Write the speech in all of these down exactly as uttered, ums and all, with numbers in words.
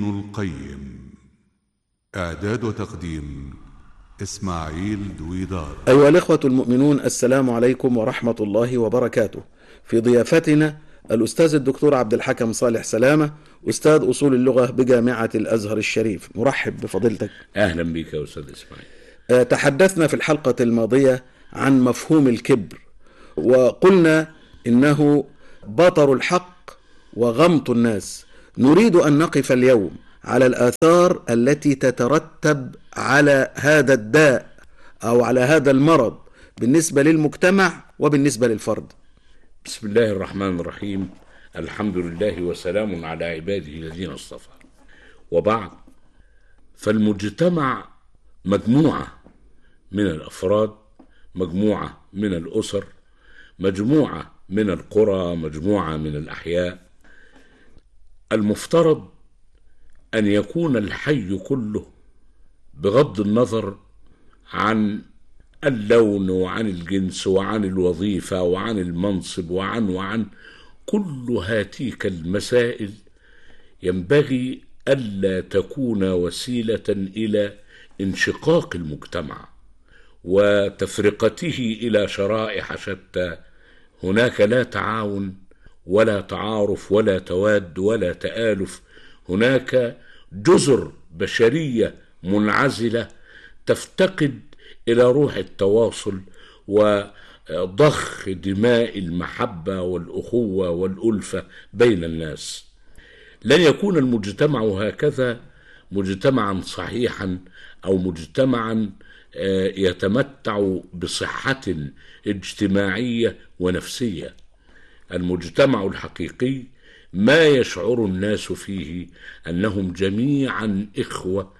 القيم. إعداد وتقديم إسماعيل دويدار. أيها الإخوة المؤمنون، السلام عليكم ورحمة الله وبركاته. في ضيافتنا الأستاذ الدكتور عبد الحكم صالح سلامة، أستاذ أصول اللغة بجامعة الأزهر الشريف. نرحب بفضيلتك. أهلا بك يا أستاذ إسماعيل. تحدثنا في الحلقة الماضية عن مفهوم الكبر، وقلنا إنه بطر الحق وغمط الناس. نريد أن نقف اليوم على الآثار التي تترتب على هذا الداء أو على هذا المرض بالنسبة للمجتمع وبالنسبة للفرد. بسم الله الرحمن الرحيم. الحمد لله وسلام على عباده الذين اصطفى، وبعد، فالمجتمع مجموعة من الأفراد، مجموعة من الأسر، مجموعة من القرى، مجموعة من الأحياء. المفترض أن يكون الحي كله بغض النظر عن اللون وعن الجنس وعن الوظيفة وعن المنصب وعن وعن كل هاتيك المسائل ينبغي ألا تكون وسيلة إلى انشقاق المجتمع وتفرقته إلى شرائح شتى. هناك لا تعاون ولا تعارف ولا تواد ولا تآلف. هناك جزر بشرية منعزلة تفتقد إلى روح التواصل وضخ دماء المحبة والأخوة والألفة بين الناس. لن يكون المجتمع هكذا مجتمعا صحيحا أو مجتمعا يتمتع بصحة اجتماعية ونفسية. المجتمع الحقيقي ما يشعر الناس فيه أنهم جميعا إخوة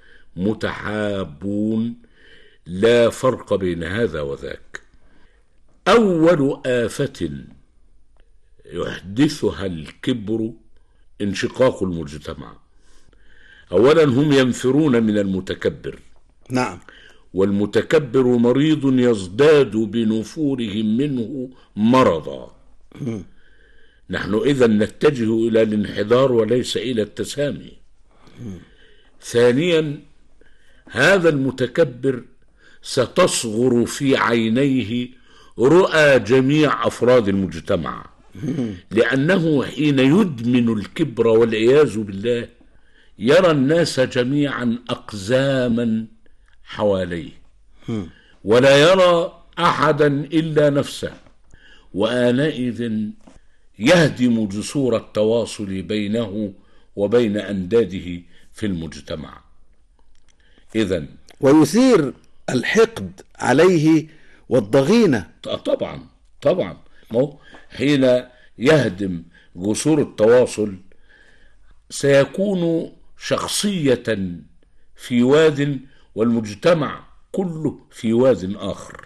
متحابون، لا فرق بين هذا وذاك. أول آفة يحدثها الكبر انشقاق المجتمع. أولا، هم ينفرون من المتكبر. نعم. والمتكبر مريض يزداد بنفورهم منه مرضا. نحن إذن نتجه إلى الانحدار وليس إلى التسامي. ثانيا، هذا المتكبر ستصغر في عينيه رؤى جميع أفراد المجتمع، لأنه حين يدمن الكبر والعياذ بالله يرى الناس جميعا أقزاما حواليه ولا يرى أحدا إلا نفسه، وآنئذ يهدم جسور التواصل بينه وبين أنداده في المجتمع. إذن ويثير الحقد عليه والضغينة. طبعا طبعا حين يهدم جسور التواصل سيكون شخصية في واد والمجتمع كله في واد آخر.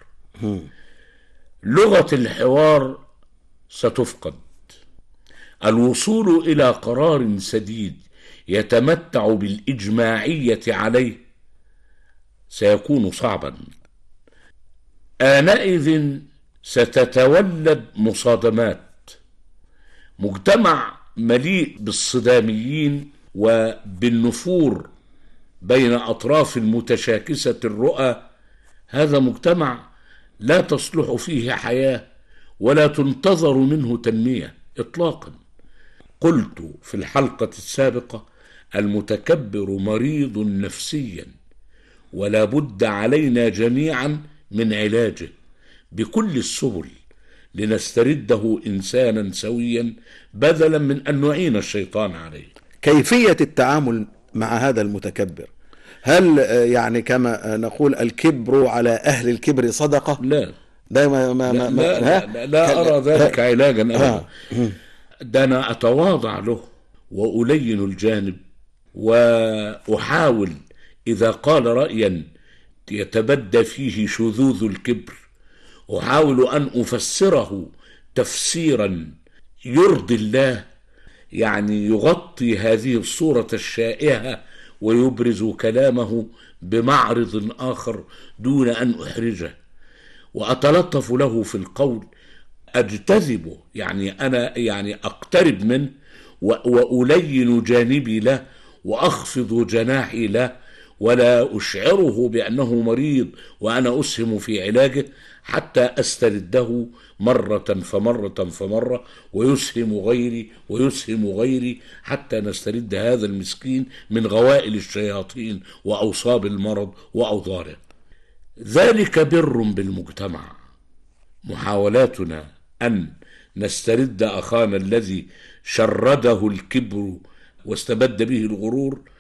لغة الحوار ستفقد. الوصول إلى قرار سديد يتمتع بالإجماعية عليه سيكون صعبا. آنئذ ستتولد مصادمات. مجتمع مليء بالصداميين وبالنفور بين أطراف متشاكسة الرؤى، هذا مجتمع لا تصلح فيه حياة ولا تنتظر منه تنمية إطلاقا. قلت في الحلقة السابقة: المتكبر مريض نفسيا، ولا بد علينا جميعا من علاجه بكل السبل لنسترده إنسانا سويا بدلا من أن نعين الشيطان عليه. كيفية التعامل مع هذا المتكبر؟ هل يعني كما نقول الكبر على أهل الكبر صدقة؟ لا، ده ما ما لا, ما لا, لا, لا, لا أرى ذلك علاجا أبدا. ده أنا أتواضع له وألين الجانب وأحاول إذا قال رأيا يتبدى فيه شذوذ الكبر أحاول أن أفسره تفسيرا يرضي الله، يعني يغطي هذه الصورة الشائعة ويبرز كلامه بمعرض آخر دون أن أحرجه، وأتلطف له في القول، أجتذبه، يعني أنا يعني أقترب منه وألين جانبي له وأخفض جناحي له ولا أشعره بأنه مريض وأنا أسهم في علاجه حتى أسترده مرة فمرة فمرة، ويسهم غيري ويسهم غيري حتى نسترد هذا المسكين من غوائل الشياطين وأوصاب المرض وأوضاره. ذلك بر بالمجتمع. محاولاتنا أن نسترد أخانا الذي شرده الكبر واستبد به الغرور